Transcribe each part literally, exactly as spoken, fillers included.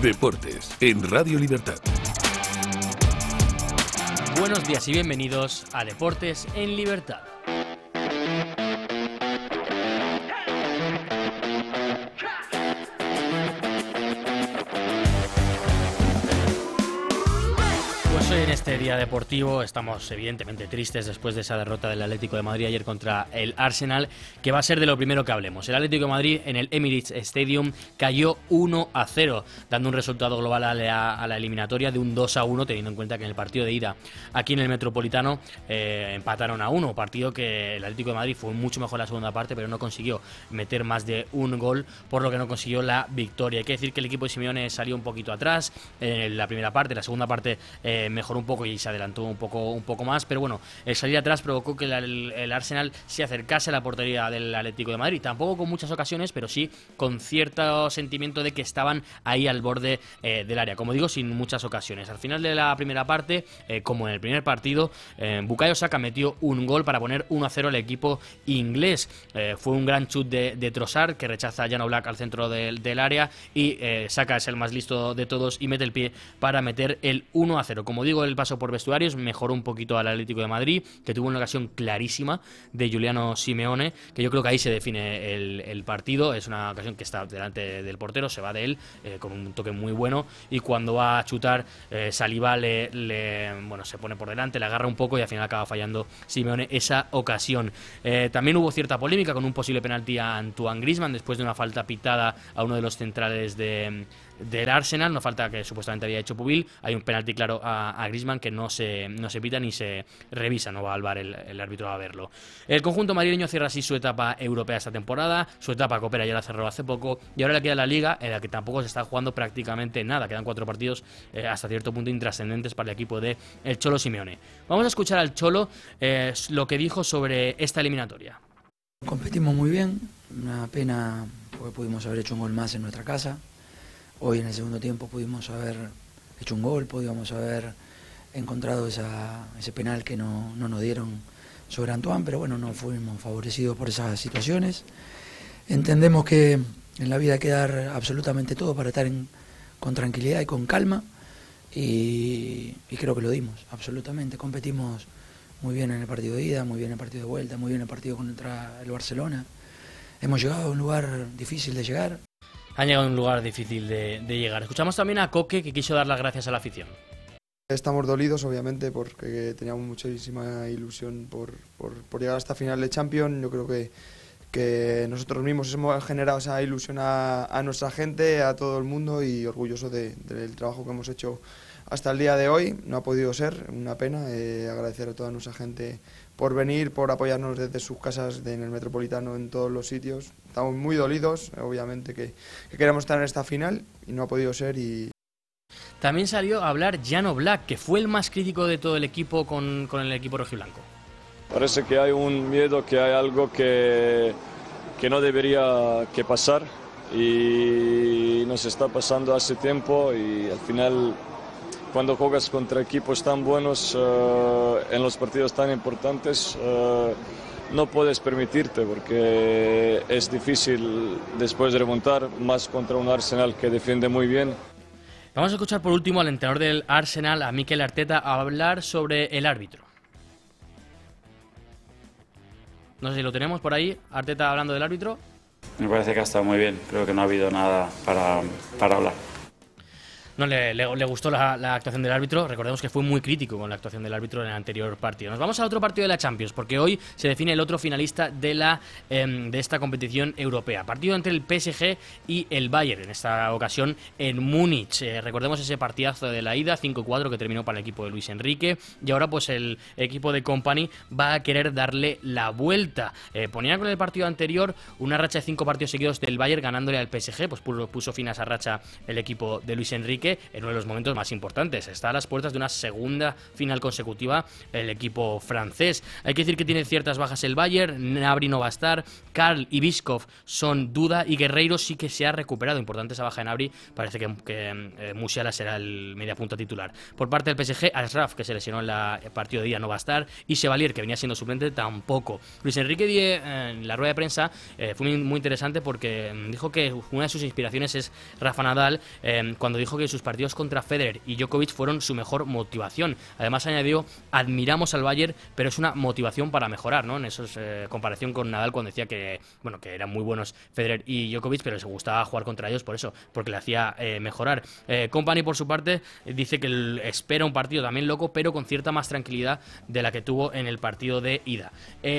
Deportes en Radio Libertad. Buenos días y bienvenidos a Deportes en Libertad. Pues hoy en este día deportivo estamos evidentemente tristes después de esa derrota del Atlético de Madrid ayer contra el Arsenal, que va a ser de lo primero que hablemos. El Atlético de Madrid en el Emirates Stadium cayó uno a cero, dando un resultado global a la, a la eliminatoria de un dos a uno, teniendo en cuenta que en el partido de ida aquí en el Metropolitano eh, empataron a uno, partido que el Atlético de Madrid fue mucho mejor en la segunda parte, pero no consiguió meter más de un gol, por lo que no consiguió la victoria. Hay que decir que el equipo de Simeone salió un poquito atrás en la primera parte, en la segunda parte eh, mejoró un poco y se adelantó un poco, un poco más, pero bueno, el salir atrás provocó que el, el Arsenal se acercase a la portería del Atlético de Madrid, tampoco con muchas ocasiones, pero sí con cierto sentimiento de que estaban ahí al borde eh, del área, como digo, sin muchas ocasiones. Al final de la primera parte, eh, como en el primer partido, eh, Bukayo Saka metió un gol para poner uno a cero al equipo inglés. Eh, fue un gran chut de, de Trossard, que rechaza a Jan Oblak al centro del, del área, y eh, Saka es el más listo de todos y mete el pie para meter el uno a cero. Como digo, el paso por vestuarios mejoró un poquito al Atlético de Madrid, que tuvo una ocasión clarísima de Giuliano Simeone, que yo creo que ahí se define el, el partido. Es una ocasión que está delante del portero, se va de él eh, con un toque muy bueno, y cuando va a chutar eh, Saliba le, le, bueno, se pone por delante, le agarra un poco y al final acaba fallando Simeone esa ocasión. Eh, también hubo cierta polémica con un posible penalti a Antoine Griezmann después de una falta pitada a uno de los centrales de del Arsenal, no falta que supuestamente había hecho Pubil. Hay un penalti claro a, a Griezmann que no se, no se pita ni se revisa, no va al V A R el, el árbitro a verlo. El conjunto madrileño cierra así su etapa europea esta temporada, su etapa copera ya la cerró hace poco y ahora le queda la Liga, en la que tampoco se está jugando prácticamente nada, quedan cuatro partidos eh, hasta cierto punto intrascendentes para el equipo de el Cholo Simeone. Vamos a escuchar al Cholo eh, lo que dijo sobre esta eliminatoria. Competimos muy bien, una pena porque pudimos haber hecho un gol más en nuestra casa. Hoy en el segundo tiempo pudimos haber hecho un gol, podíamos haber encontrado esa, ese penal que no, no nos dieron sobre Antoine, pero bueno, no fuimos favorecidos por esas situaciones. Entendemos que en la vida hay que dar absolutamente todo para estar en, con tranquilidad y con calma, y, y creo que lo dimos, absolutamente. Competimos muy bien en el partido de ida, muy bien en el partido de vuelta, muy bien en el partido contra el Barcelona. Hemos llegado a un lugar difícil de llegar. Han llegado a un lugar difícil de, de llegar. Escuchamos también a Coque, que quiso dar las gracias a la afición. Estamos dolidos, obviamente, porque teníamos muchísima ilusión por, por, por llegar a esta final de Champions. Yo creo que, que nosotros mismos hemos generado esa ilusión a, a nuestra gente, a todo el mundo, y orgulloso de, del trabajo que hemos hecho hasta el día de hoy. No ha podido ser, una pena. Eh, agradecer a toda nuestra gente por venir, por apoyarnos desde sus casas en el Metropolitano, en todos los sitios. Estamos muy dolidos, obviamente, que, que queremos estar en esta final y no ha podido ser. Y también salió a hablar Jan Oblak, que fue el más crítico de todo el equipo con, con el equipo rojiblanco. Parece que hay un miedo, que hay algo que, que no debería que pasar y nos está pasando hace tiempo, y al final, cuando juegas contra equipos tan buenos uh, en los partidos tan importantes, uh, no puedes permitirte, porque es difícil después de remontar, más contra un Arsenal que defiende muy bien. Vamos a escuchar por último al entrenador del Arsenal, a Mikel Arteta, a hablar sobre el árbitro. No sé si lo tenemos por ahí, Arteta hablando del árbitro. Me parece que ha estado muy bien, creo que no ha habido nada para, para hablar. No le, le, le gustó la, la actuación del árbitro. Recordemos que fue muy crítico con la actuación del árbitro en el anterior partido. Nos vamos a otro partido de la Champions, porque hoy se define el otro finalista de, la, eh, de esta competición europea. Partido entre el P S G y el Bayern, en esta ocasión en Múnich. Eh, recordemos ese partidazo de la ida, cinco cuatro, que terminó para el equipo de Luis Enrique. Y ahora pues el equipo de Kompany va a querer darle la vuelta. Eh, ponía con el partido anterior una racha de cinco partidos seguidos del Bayern ganándole al P S G. Pues puso fin a esa racha el equipo de Luis Enrique. Enrique en uno de los momentos más importantes. Está a las puertas de una segunda final consecutiva el equipo francés. Hay que decir que tiene ciertas bajas el Bayern, Gnabry no va a estar, Karl y Biskov son duda y Guerreiro sí que se ha recuperado. Importante esa baja de Gnabry, parece que, que eh, Musiala será el mediapunta titular. Por parte del P S G, Ashraf, que se lesionó en la, el partido de día, no va a estar, y Chevalier, que venía siendo suplente, tampoco. Luis Enrique Die, eh, en la rueda de prensa eh, fue muy, muy interesante porque eh, dijo que una de sus inspiraciones es Rafa Nadal, eh, cuando dijo que sus partidos contra Federer y Djokovic fueron su mejor motivación. Además añadió, admiramos al Bayern, pero es una motivación para mejorar, ¿no? En eso es eh, comparación con Nadal cuando decía que, bueno, que eran muy buenos Federer y Djokovic, pero se gustaba jugar contra ellos por eso, porque le hacía eh, mejorar. Eh, Kompany, por su parte, eh, dice que el, espera un partido también loco, pero con cierta más tranquilidad de la que tuvo en el partido de ida.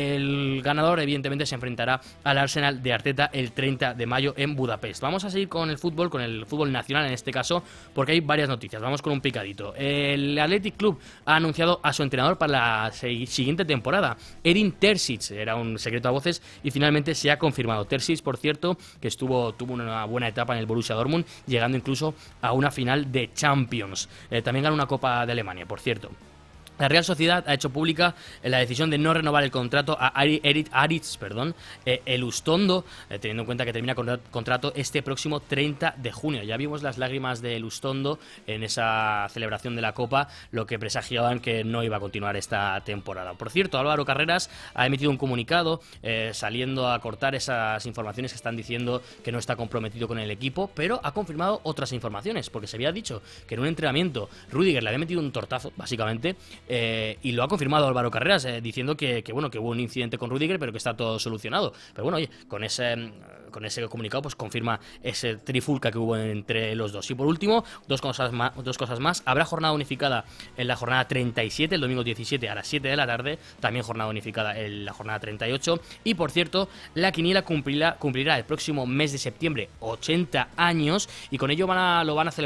El ganador, evidentemente, se enfrentará al Arsenal de Arteta el treinta de mayo en Budapest. Vamos a seguir con el fútbol, con el fútbol nacional en este caso, porque hay varias noticias. Vamos con un picadito. El Athletic Club ha anunciado a su entrenador para la siguiente temporada, Edin Terzic. Era un secreto a voces y finalmente se ha confirmado. Terzic, por cierto, que estuvo tuvo una buena etapa en el Borussia Dortmund, llegando incluso a una final de Champions. Eh, también ganó una Copa de Alemania, por cierto. La Real Sociedad ha hecho pública la decisión de no renovar el contrato a Eric Aritz, perdón, eh, Elustondo, eh, teniendo en cuenta que termina con contrato este próximo treinta de junio. Ya vimos las lágrimas de Elustondo en esa celebración de la Copa, lo que presagiaban que no iba a continuar esta temporada. Por cierto, Álvaro Carreras ha emitido un comunicado eh, saliendo a cortar esas informaciones que están diciendo que no está comprometido con el equipo, pero ha confirmado otras informaciones, porque se había dicho que en un entrenamiento Rüdiger le había metido un tortazo, básicamente. Eh, y lo ha confirmado Álvaro Carreras, eh, diciendo que, que bueno que hubo un incidente con Rüdiger, pero que está todo solucionado. Pero bueno, oye, con ese con ese comunicado pues confirma ese trifulca que hubo entre los dos. Y por último, dos cosas más, dos cosas más. Habrá jornada unificada en la jornada treinta y siete, el domingo diecisiete a las siete de la tarde, también jornada unificada en la jornada treinta y ocho. Y por cierto, la quiniela cumplirá, cumplirá el próximo mes de septiembre ochenta años, y con ello van a, lo van a celebrar